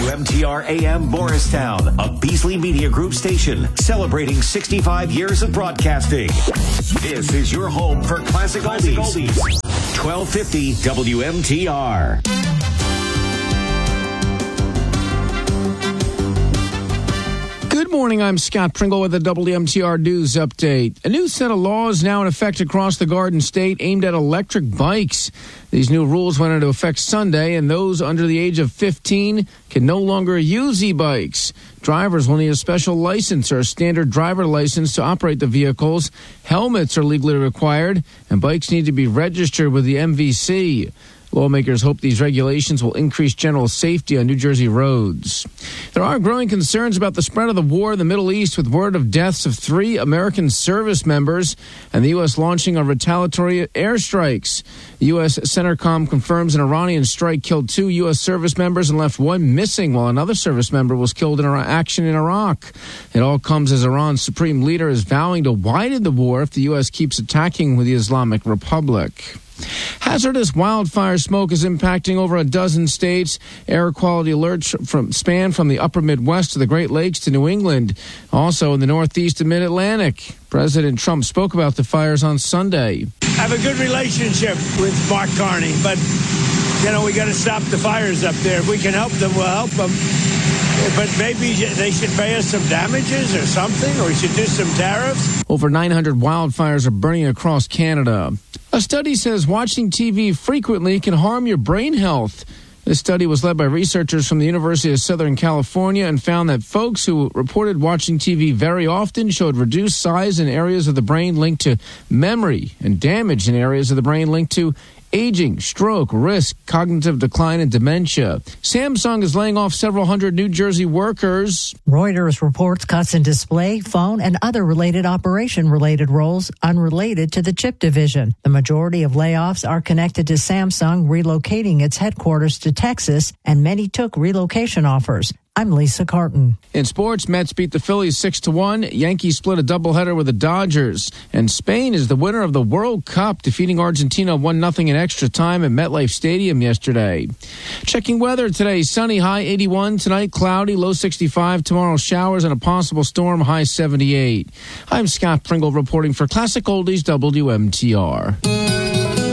WMTR AM Morristown, a Beasley Media Group station celebrating 65 years of broadcasting. This is your home for classic oldies. 1250 WMTR. Good morning, I'm Scott Pringle with the WMTR News Update. A new set of laws now in effect across the Garden State aimed at electric bikes. These new rules went into effect Sunday, and those under the age of 15 can no longer use e-bikes. Drivers will need a special license or a standard driver license to operate the vehicles. Helmets are legally required, and bikes need to be registered with the MVC. Lawmakers hope these regulations will increase general safety on New Jersey roads. There are growing concerns about the spread of the war in the Middle East, with word of deaths of 3 American service members and the U.S. launching on retaliatory airstrikes. The U.S. CENTCOM confirms an Iranian strike killed 2 U.S. service members and left 1 missing, while another service member was killed in action in Iraq. It all comes as Iran's supreme leader is vowing to widen the war if the U.S. keeps attacking with the Islamic Republic. Hazardous wildfire smoke is impacting over a dozen states. Air quality alerts span from the upper Midwest to the Great Lakes to New England. Also in the Northeast and Mid-Atlantic. President Trump spoke about the fires on Sunday. I have a good relationship with Mark Carney, but, we got to stop the fires up there. If we can help them, we'll help them. But maybe they should pay us some damages or something, or we should do some tariffs. Over 900 wildfires are burning across Canada. A study says watching TV frequently can harm your brain health. This study was led by researchers from the University of Southern California and found that folks who reported watching TV very often showed reduced size in areas of the brain linked to memory and damage in areas of the brain linked to aging, stroke, risk, cognitive decline, and dementia. Samsung is laying off several hundred New Jersey workers. Reuters reports cuts in display, phone, and other related operation-related roles unrelated to the chip division. The majority of layoffs are connected to Samsung relocating its headquarters to Texas, and many took relocation offers. I'm Lisa Carton. In sports, Mets beat the Phillies 6-1. Yankees split a doubleheader with the Dodgers. And Spain is the winner of the World Cup, defeating Argentina 1-0 in extra time at MetLife Stadium yesterday. Checking weather today, sunny, high 81. Tonight, cloudy, low 65. Tomorrow, showers and a possible storm, high 78. I'm Scott Pringle reporting for Classic Oldies WMTR.